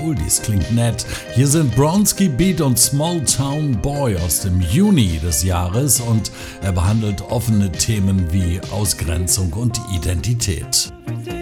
Oldies klingt nett. Hier sind Bronski Beat und Small Town Boy aus dem Juni des Jahres und er behandelt offene Themen wie Ausgrenzung und Identität.